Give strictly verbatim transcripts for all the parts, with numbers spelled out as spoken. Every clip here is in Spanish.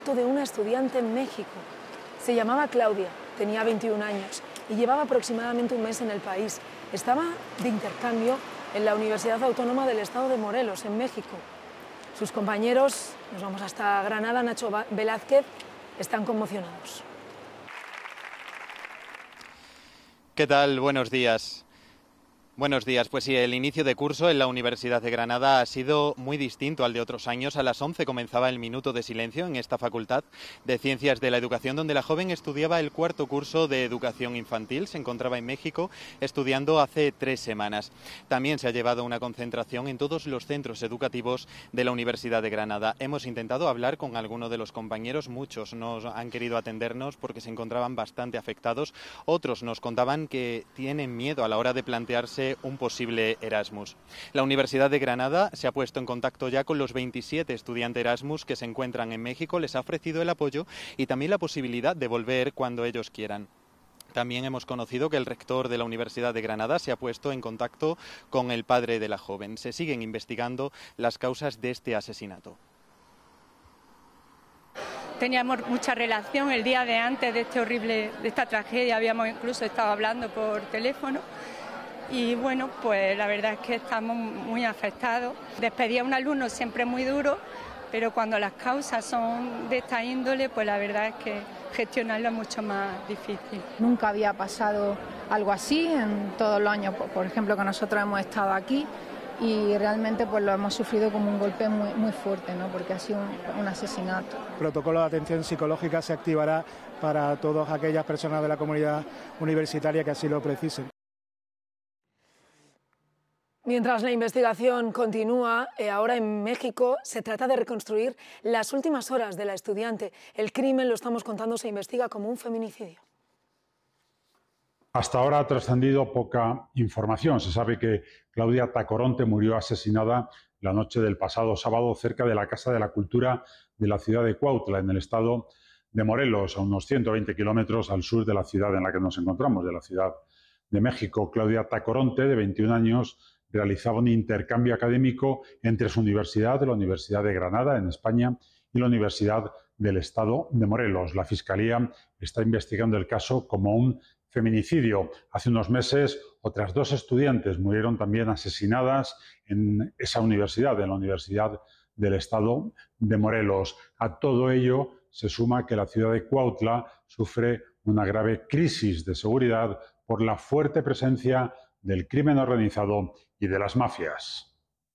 De una estudiante en México. Se llamaba Claudia, tenía veintiún años y llevaba aproximadamente un mes en el país. Estaba de intercambio en la Universidad Autónoma del Estado de Morelos, en México. Sus compañeros, nos vamos hasta Granada, Nacho Velázquez, están conmocionados. ¿Qué tal? Buenos días. Buenos días. Pues sí, el inicio de curso en la Universidad de Granada ha sido muy distinto al de otros años. A las once comenzaba el minuto de silencio en esta Facultad de Ciencias de la Educación, donde la joven estudiaba el cuarto curso de Educación Infantil. Se encontraba en México estudiando hace tres semanas. También se ha llevado una concentración en todos los centros educativos de la Universidad de Granada. Hemos intentado hablar con algunos de los compañeros. Muchos no han querido atendernos porque se encontraban bastante afectados. Otros nos contaban que tienen miedo a la hora de plantearse un posible Erasmus. La Universidad de Granada se ha puesto en contacto ya con los veintisiete estudiantes Erasmus que se encuentran en México, les ha ofrecido el apoyo y también la posibilidad de volver cuando ellos quieran. También hemos conocido que el rector de la Universidad de Granada se ha puesto en contacto con el padre de la joven. Se siguen investigando las causas de este asesinato. Teníamos mucha relación el día de antes de este horrible, de esta tragedia, habíamos incluso estado hablando por teléfono. Y bueno, pues la verdad es que estamos muy afectados. Despedir a un alumno siempre es muy duro, pero cuando las causas son de esta índole, pues la verdad es que gestionarlo es mucho más difícil. Nunca había pasado algo así en todos los años, por ejemplo, que nosotros hemos estado aquí, y realmente pues lo hemos sufrido como un golpe muy, muy fuerte, ¿no? Porque ha sido un, un asesinato. El protocolo de atención psicológica se activará para todas aquellas personas de la comunidad universitaria que así lo precisen. Mientras la investigación continúa, eh, ahora en México se trata de reconstruir las últimas horas de la estudiante. El crimen, lo estamos contando, se investiga como un feminicidio. Hasta ahora ha trascendido poca información. Se sabe que Claudia Tacoronte murió asesinada la noche del pasado sábado cerca de la Casa de la Cultura de la ciudad de Cuautla, en el estado de Morelos, a unos ciento veinte kilómetros al sur de la ciudad en la que nos encontramos, de la Ciudad de México. Claudia Tacoronte, de veintiún años, realizaba un intercambio académico entre su universidad, la Universidad de Granada, en España, y la Universidad del Estado de Morelos. La Fiscalía está investigando el caso como un feminicidio. Hace unos meses, otras dos estudiantes murieron también asesinadas en esa universidad, en la Universidad del Estado de Morelos. A todo ello se suma que la ciudad de Cuautla sufre una grave crisis de seguridad por la fuerte presencia del crimen organizado y de las mafias.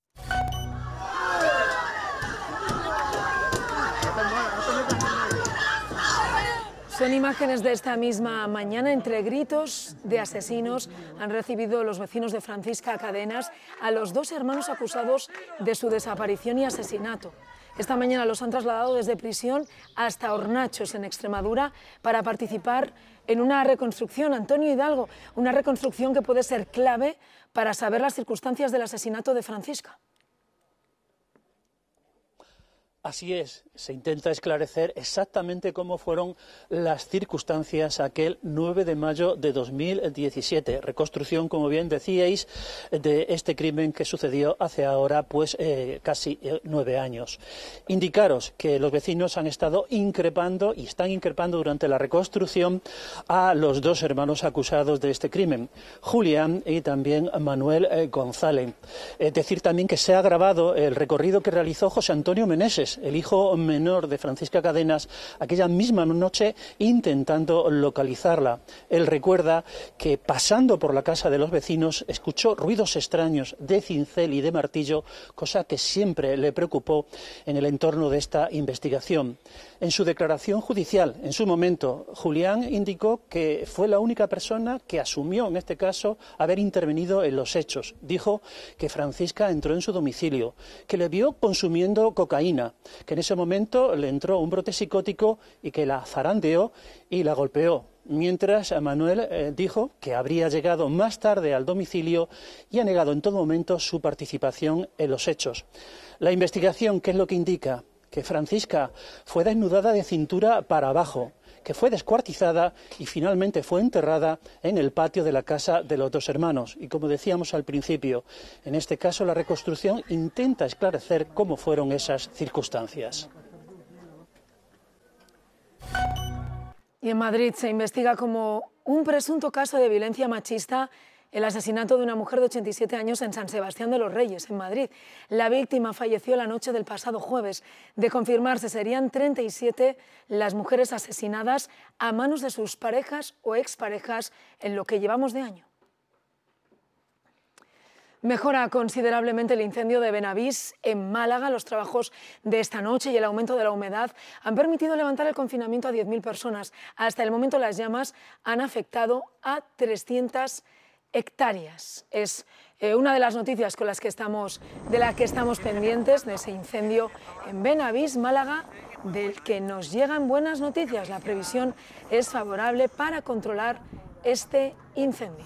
Son imágenes de esta misma mañana. Entre gritos de asesinos han recibido los vecinos de Francisca Cadenas a los dos hermanos acusados de su desaparición y asesinato. Esta mañana los han trasladado desde prisión hasta Hornachos, en Extremadura, para participar en una reconstrucción. Antonio Hidalgo, una reconstrucción que puede ser clave para saber las circunstancias del asesinato de Francisca. Así es, se intenta esclarecer exactamente cómo fueron las circunstancias aquel nueve de mayo de dos mil diecisiete. Reconstrucción, como bien decíais, de este crimen que sucedió hace ahora pues eh, casi eh, nueve años. Indicaros que los vecinos han estado increpando y están increpando durante la reconstrucción a los dos hermanos acusados de este crimen, Julián y también Manuel eh, González. Es decir también que se ha grabado el recorrido que realizó José Antonio Meneses, el hijo menor de Francisca Cadenas, aquella misma noche intentando localizarla. Él recuerda que pasando por la casa de los vecinos escuchó ruidos extraños de cincel y de martillo, cosa que siempre le preocupó en el entorno de esta investigación. En su declaración judicial, en su momento, Julián indicó que fue la única persona que asumió, en este caso, haber intervenido en los hechos. Dijo que Francisca entró en su domicilio, que le vio consumiendo cocaína, que en ese momento le entró un brote psicótico y que la zarandeó y la golpeó. Mientras Manuel eh, dijo que habría llegado más tarde al domicilio y ha negado en todo momento su participación en los hechos. La investigación, ¿qué es lo que indica? Que Francisca fue desnudada de cintura para abajo, que fue descuartizada y finalmente fue enterrada en el patio de la casa de los dos hermanos. Y como decíamos al principio, en este caso la reconstrucción intenta esclarecer cómo fueron esas circunstancias. Y en Madrid se investiga como un presunto caso de violencia machista el asesinato de una mujer de ochenta y siete años en San Sebastián de los Reyes, en Madrid. La víctima falleció la noche del pasado jueves. De confirmarse, serían treinta y siete las mujeres asesinadas a manos de sus parejas o exparejas en lo que llevamos de año. Mejora considerablemente el incendio de Benavís en Málaga. Los trabajos de esta noche y el aumento de la humedad han permitido levantar el confinamiento a diez mil personas. Hasta el momento las llamas han afectado a trescientas hectáreas. Es eh, una de las noticias con las que estamos, de la que estamos pendientes, de ese incendio en Benavís, Málaga, del que nos llegan buenas noticias. La previsión es favorable para controlar este incendio.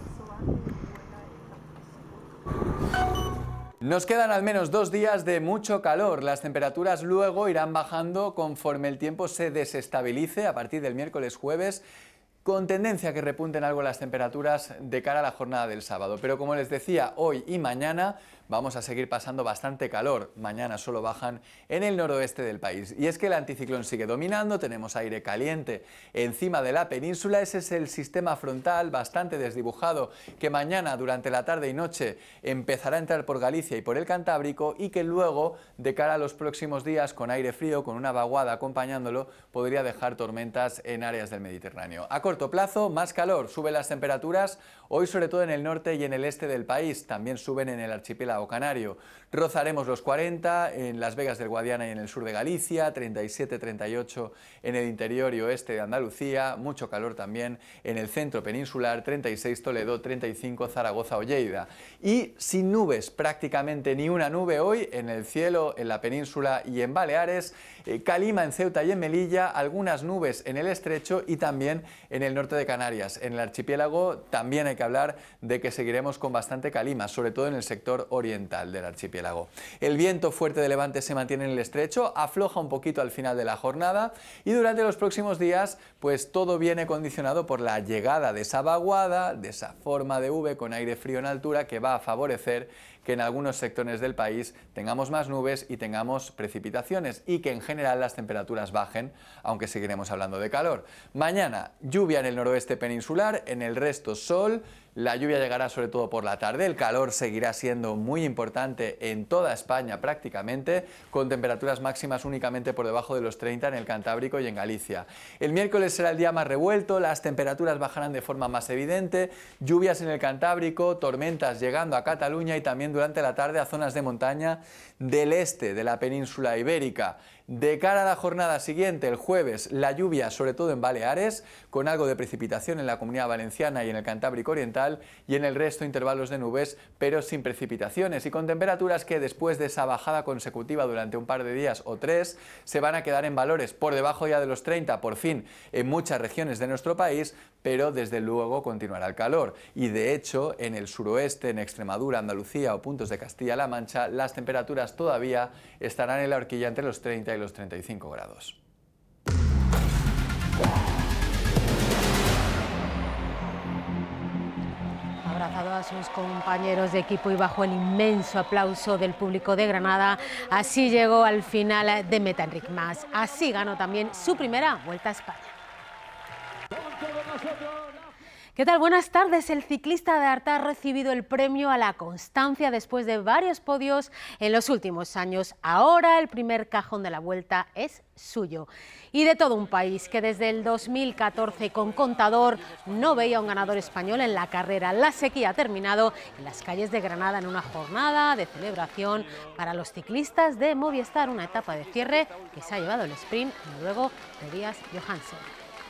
Nos quedan al menos dos días de mucho calor. Las temperaturas luego irán bajando conforme el tiempo se desestabilice a partir del miércoles jueves, con tendencia a que repunten algo las temperaturas de cara a la jornada del sábado. Pero como les decía, hoy y mañana vamos a seguir pasando bastante calor. Mañana solo bajan en el noroeste del país. Y es que el anticiclón sigue dominando, tenemos aire caliente encima de la península. Ese es el sistema frontal bastante desdibujado que mañana durante la tarde y noche empezará a entrar por Galicia y por el Cantábrico, y que luego, de cara a los próximos días, con aire frío, con una vaguada acompañándolo, podría dejar tormentas en áreas del Mediterráneo. A corto plazo, más calor, suben las temperaturas, hoy sobre todo en el norte y en el este del país, también suben en el archipiélago canario. Rozaremos los cuarenta en Las Vegas del Guadiana y en el sur de Galicia, treinta y siete, treinta y ocho en el interior y oeste de Andalucía, mucho calor también en el centro peninsular, treinta y seis Toledo, treinta y cinco Zaragoza o Lleida. Y sin nubes, prácticamente ni una nube hoy en el cielo, en la península y en Baleares, eh, calima en Ceuta y en Melilla, algunas nubes en el estrecho y también en el norte de Canarias. En el archipiélago también hay que hablar de que seguiremos con bastante calima, sobre todo en el sector oriental del archipiélago. El viento fuerte de levante se mantiene en el estrecho, afloja un poquito al final de la jornada y durante los próximos días pues todo viene condicionado por la llegada de esa vaguada, de esa forma de V con aire frío en altura, que va a favorecer que en algunos sectores del país tengamos más nubes y tengamos precipitaciones, y que en general las temperaturas bajen, aunque seguiremos hablando de calor. Mañana, lluvia en el noroeste peninsular, en el resto sol. La lluvia llegará sobre todo por la tarde, el calor seguirá siendo muy importante en toda España prácticamente, con temperaturas máximas únicamente por debajo de los treinta en el Cantábrico y en Galicia. El miércoles será el día más revuelto, las temperaturas bajarán de forma más evidente, lluvias en el Cantábrico, tormentas llegando a Cataluña y también durante la tarde a zonas de montaña del este de la península ibérica. De cara a la jornada siguiente, el jueves, la lluvia sobre todo en Baleares, con algo de precipitación en la Comunidad Valenciana y en el Cantábrico Oriental, y en el resto intervalos de nubes, pero sin precipitaciones, y con temperaturas que después de esa bajada consecutiva durante un par de días o tres, se van a quedar en valores por debajo ya de los treinta, por fin, en muchas regiones de nuestro país, pero desde luego continuará el calor. Y de hecho, en el suroeste, en Extremadura, Andalucía o puntos de Castilla-La Mancha, las temperaturas todavía estarán en la horquilla entre los treinta y los treinta y cinco grados. Abrazado a sus compañeros de equipo y bajo el inmenso aplauso del público de Granada, así llegó al final de Meta Enric Mas. Así ganó también su primera Vuelta a España. ¿Qué tal? Buenas tardes. El ciclista de Artà ha recibido el premio a la constancia después de varios podios en los últimos años. Ahora el primer cajón de la Vuelta es suyo. Y de todo un país que desde el dos mil catorce con contador no veía un ganador español en la carrera. La sequía ha terminado en las calles de Granada en una jornada de celebración para los ciclistas de Movistar, una etapa de cierre que se ha llevado el sprint y luego Tobias Johansen.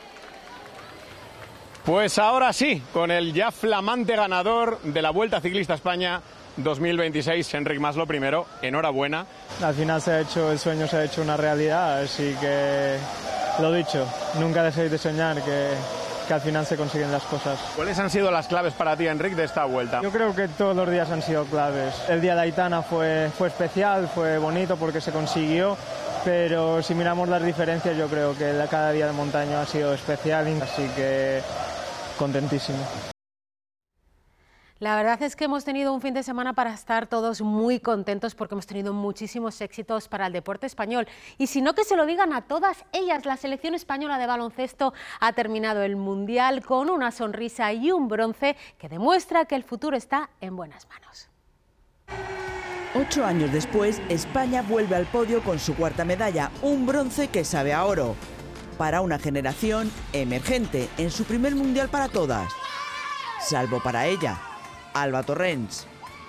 Pues ahora sí, con el ya flamante ganador de la Vuelta Ciclista España dos mil veintiséis, Enric Mas, lo primero, enhorabuena. Al final se ha hecho, el sueño se ha hecho una realidad, así que lo dicho, nunca dejéis de soñar, que, que al final se consiguen las cosas. ¿Cuáles han sido las claves para ti, Enric, de esta Vuelta? Yo creo que todos los días han sido claves. El día de Aitana fue, fue especial, fue bonito porque se consiguió, pero si miramos las diferencias yo creo que cada día de montaña ha sido especial, así que contentísimo. La verdad es que hemos tenido un fin de semana para estar todos muy contentos porque hemos tenido muchísimos éxitos para el deporte español. Y si no, que se lo digan a todas ellas. La selección española de baloncesto ha terminado el Mundial con una sonrisa y un bronce que demuestra que el futuro está en buenas manos. Ocho años después, España vuelve al podio con su cuarta medalla, un bronce que sabe a oro. Para una generación emergente en su primer Mundial para todas. Salvo para ella, Alba Torrents.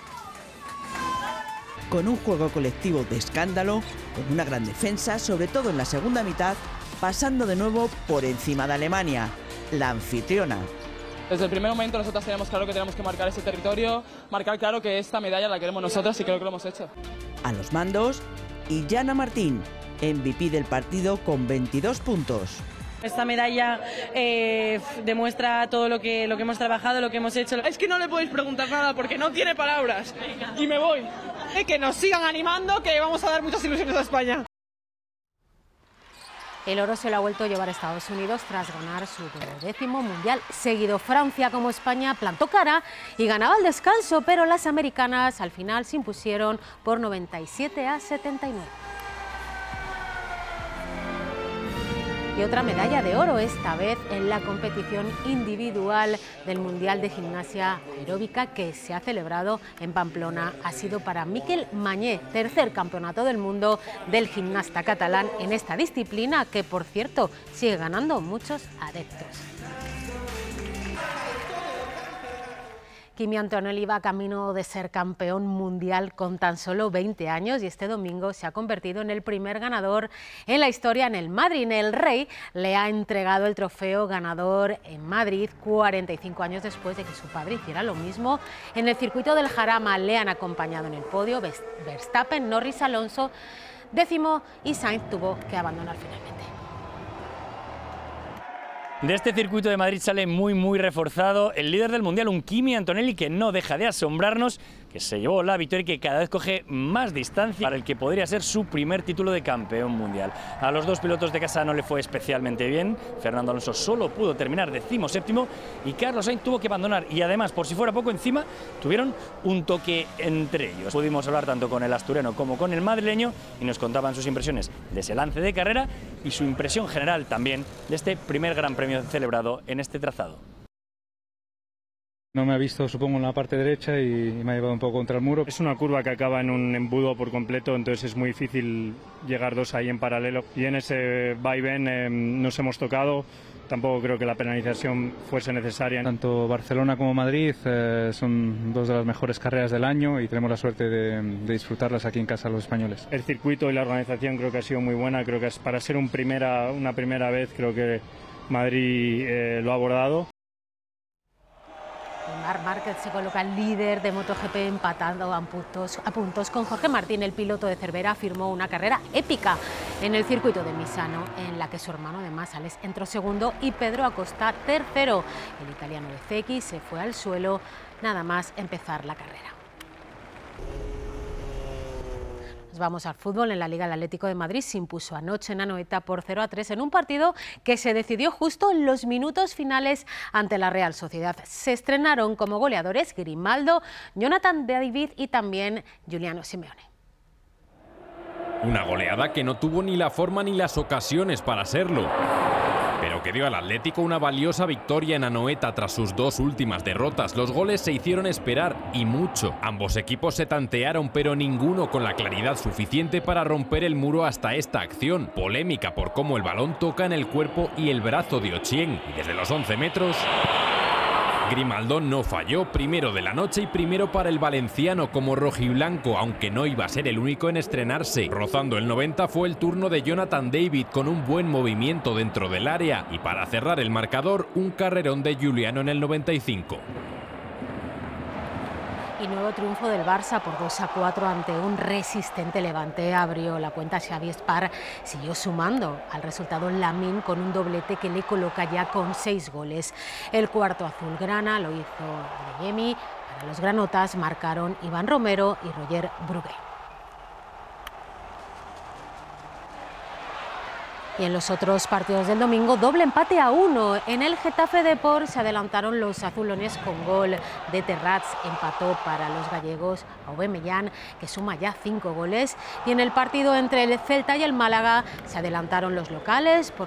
Con un juego colectivo de escándalo, con una gran defensa, sobre todo en la segunda mitad, pasando de nuevo por encima de Alemania, la anfitriona. Desde el primer momento nosotros teníamos claro que tenemos que marcar ese territorio, marcar claro que esta medalla la queremos nosotros y creo que lo hemos hecho. A los mandos, Illana Martín, M V P del partido con veintidós puntos. Esta medalla eh, demuestra todo lo que, lo que hemos trabajado, lo que hemos hecho. Es que no le podéis preguntar nada porque no tiene palabras. Y me voy. Eh, que nos sigan animando, que vamos a dar muchas ilusiones a España. El oro se lo ha vuelto a llevar a Estados Unidos tras ganar su duodécimo mundial seguido. Francia, como España, plantó cara y ganaba el descanso, pero las americanas al final se impusieron por noventa y siete a setenta y nueve. Y otra medalla de oro, esta vez en la competición individual del Mundial de Gimnasia Aeróbica que se ha celebrado en Pamplona. Ha sido para Miquel Mañé, tercer campeonato del mundo del gimnasta catalán en esta disciplina que, por cierto, sigue ganando muchos adeptos. Kimi Antonelli va camino de ser campeón mundial con tan solo veinte años y este domingo se ha convertido en el primer ganador en la historia en el Madrid. El Rey le ha entregado el trofeo ganador en Madrid cuarenta y cinco años después de que su padre hiciera lo mismo. En el circuito del Jarama le han acompañado en el podio Verstappen, Norris, Alonso, décimo y Sainz tuvo que abandonar finalmente. De este circuito de Madrid sale muy muy reforzado el líder del Mundial, un Kimi Antonelli que no deja de asombrarnos, que se llevó la victoria y que cada vez coge más distancia para el que podría ser su primer título de campeón mundial. A los dos pilotos de casa no le fue especialmente bien, Fernando Alonso solo pudo terminar decimoséptimo y Carlos Sainz tuvo que abandonar y además, por si fuera poco, encima tuvieron un toque entre ellos. Pudimos hablar tanto con el asturiano como con el madrileño y nos contaban sus impresiones de ese lance de carrera y su impresión general también de este primer Gran Premio celebrado en este trazado. No me ha visto, supongo, en la parte derecha y me ha llevado un poco contra el muro. Es una curva que acaba en un embudo por completo, entonces es muy difícil llegar dos ahí en paralelo. Y en ese vaivén eh, nos hemos tocado. Tampoco creo que la penalización fuese necesaria. Tanto Barcelona como Madrid eh, son dos de las mejores carreras del año y tenemos la suerte de, de disfrutarlas aquí en casa los españoles. El circuito y la organización creo que ha sido muy buena. Creo que es, para ser un primera, una primera vez creo que Madrid eh, lo ha abordado. Marc Márquez se coloca líder de MotoGP empatando a puntos, a puntos con Jorge Martín. El piloto de Cervera firmó una carrera épica en el circuito de Misano, en la que su hermano de Masales entró segundo y Pedro Acosta tercero. El italiano de Zecchi se fue al suelo nada más empezar la carrera. Vamos al fútbol. En la Liga, el Atlético de Madrid se impuso anoche en Anoeta por cero a tres en un partido que se decidió justo en los minutos finales ante la Real Sociedad. Se estrenaron como goleadores Grimaldo, Jonathan David y también Giuliano Simeone. Una goleada que no tuvo ni la forma ni las ocasiones para serlo, pero que dio al Atlético una valiosa victoria en Anoeta tras sus dos últimas derrotas. Los goles se hicieron esperar y mucho. Ambos equipos se tantearon, pero ninguno con la claridad suficiente para romper el muro hasta esta acción. Polémica por cómo el balón toca en el cuerpo y el brazo de Ochieng. Y desde los once metros... Grimaldo no falló, primero de la noche y primero para el valenciano como rojiblanco, aunque no iba a ser el único en estrenarse. Rozando el noventa fue el turno de Jonathan David con un buen movimiento dentro del área y para cerrar el marcador un carrerón de Giuliano en el noventa y cinco. Y nuevo triunfo del Barça por dos a cuatro ante un resistente Levante. Abrió la cuenta Xavi Espar, siguió sumando al resultado Lamine con un doblete que le coloca ya con seis goles. El cuarto azulgrana lo hizo Adeyemi. Para los granotas marcaron Iván Romero y Roger Brugué. Y en los otros partidos del domingo, doble empate a uno. En el Getafe Depor se adelantaron los azulones con gol de Terrats. Empató para los gallegos Aubameyang, que suma ya cinco goles. Y en el partido entre el Celta y el Málaga se adelantaron los locales por